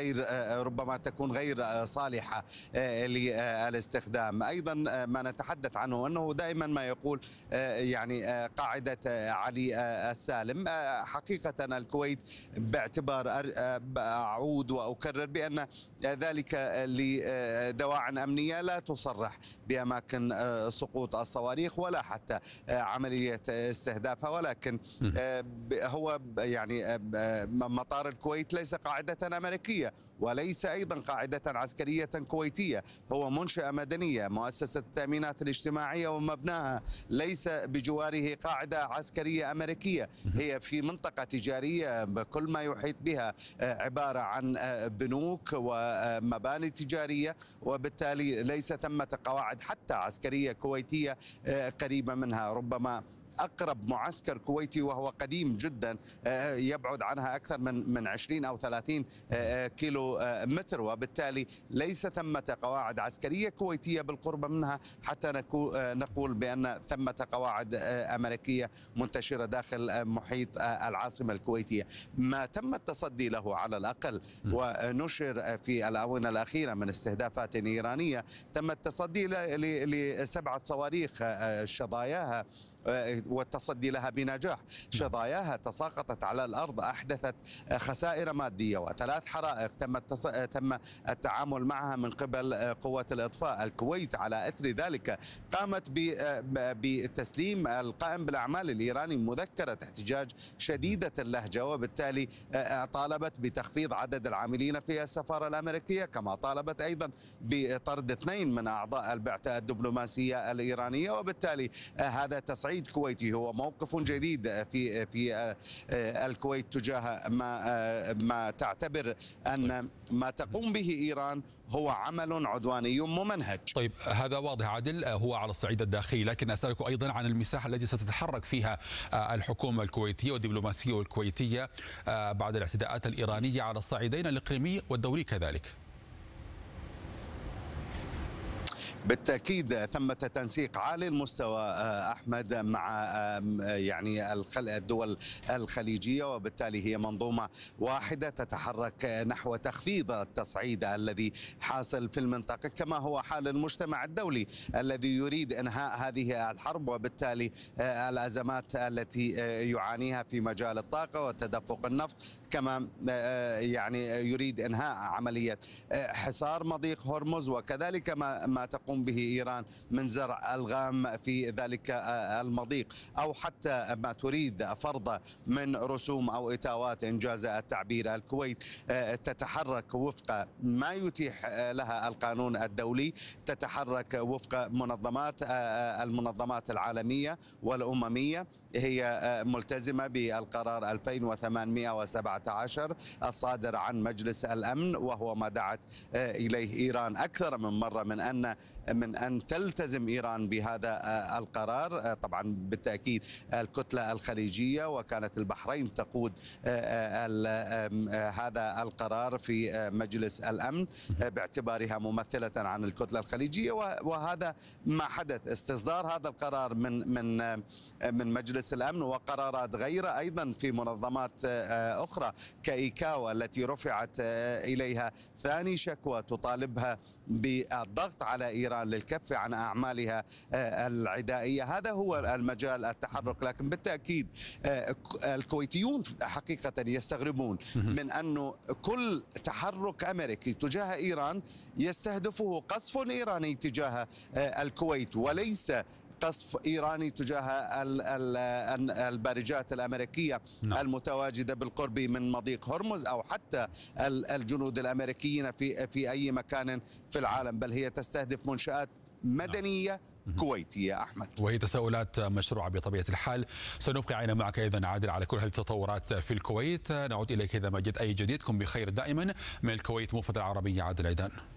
غير ربما تكون غير صالحة للاستخدام. أيضا ما نتحدث عنه أنه دائما ما يقول يعني قاعدة علي السالم. حقيقة الكويت باعتبار أعود وأكرر بأن ذلك لدواعٍ أمنية لا تصرح بأماكن سقوط الصواريخ ولا حتى عملية استهدافها، ولكن هو يعني مطار الكويت ليس قاعدة أمريكية وليس أيضا قاعدة عسكرية كويتية، هو منشأة مدنية. مؤسسة التأمينات الاجتماعية ومبناها ليس بجواره قاعدة عسكرية أمريكية، هي في منطقة تجارية كل ما يحيط بها عبارة عن بنوك ومباني تجارية، وبالتالي ليس ثمة قواعد حتى عسكرية كويتية قريبة منها. ربما أقرب معسكر كويتي وهو قديم جدا يبعد عنها أكثر من 20 أو 30 كيلو متر، وبالتالي ليس ثمة قواعد عسكرية كويتية بالقرب منها حتى نقول بأن ثمة قواعد أمريكية منتشرة داخل محيط العاصمة الكويتية. ما تم التصدي له على الأقل ونشر في الآونة الأخيرة من استهدافات إيرانية، تم التصدي ل7 صواريخ شظاياها والتصدي لها بنجاح. شظاياها تساقطت على الأرض، أحدثت خسائر مادية و3 حرائق تم التعامل معها من قبل قوات الإطفاء. الكويت على إثر ذلك قامت بتسليم القائم بالأعمال الإيراني مذكرة احتجاج شديدة اللهجة، وبالتالي طالبت بتخفيض عدد العاملين في السفارة الأمريكية، كما طالبت أيضا بطرد 2 من أعضاء البعثة الدبلوماسية الإيرانية. وبالتالي هذا تصعيد كويتي، هو موقف جديد في الكويت تجاه ما تعتبر أن ما تقوم به إيران هو عمل عدواني ممنهج. طيب هذا واضح عادل، هو على الصعيد الداخلي، لكن أسألك أيضا عن المساحة التي ستتحرك فيها الحكومة الكويتية والدبلوماسية الكويتية بعد الاعتداءات الإيرانية على الصعيدين الإقليمي والدولي كذلك. بالتأكيد ثمة تنسيق عالي المستوى أحمد مع يعني الدول الخليجية، وبالتالي هي منظومة واحدة تتحرك نحو تخفيض التصعيد الذي حاصل في المنطقة، كما هو حال المجتمع الدولي الذي يريد إنهاء هذه الحرب وبالتالي الأزمات التي يعانيها في مجال الطاقة وتدفق النفط، كما يعني يريد إنهاء عملية حصار مضيق هرمز، وكذلك ما تقوم به إيران من زرع ألغام في ذلك المضيق، أو حتى ما تريد فرض من رسوم أو إتاوات إنجاز التعبير. الكويت تتحرك وفق ما يتيح لها القانون الدولي، تتحرك وفق المنظمات العالمية والأممية، هي ملتزمة بالقرار 2817 الصادر عن مجلس الأمن، وهو ما دعت إليه إيران أكثر من مرة من أن تلتزم إيران بهذا القرار. طبعا بالتأكيد الكتلة الخليجية وكانت البحرين تقود هذا القرار في مجلس الأمن باعتبارها ممثلة عن الكتلة الخليجية، وهذا ما حدث، استصدار هذا القرار من مجلس الأمن وقرارات غيرها أيضا في منظمات أخرى كإيكاو التي رفعت إليها ثاني شكوى تطالبها بالضغط على إيران للكف عن أعمالها العدائية. هذا هو المجال التحرك، لكن بالتأكيد الكويتيون حقيقة يستغربون من أنه كل تحرك أمريكي تجاه إيران يستهدفه قصف إيراني تجاه الكويت، وليس قصف إيراني تجاه البارجات الأمريكية المتواجدة بالقرب من مضيق هرمز أو حتى الجنود الأمريكيين في أي مكان في العالم، بل هي تستهدف منشآت مدنية كويتية. أحمد، وهي تساؤلات مشروعة بطبيعة الحال. سنبقي عينا معك أيضا عادل على كل هذه التطورات في الكويت. نعود إليك إذا ما جد أي جديد. كن بخير دائما من الكويت، موفد العربية عادل عيدان.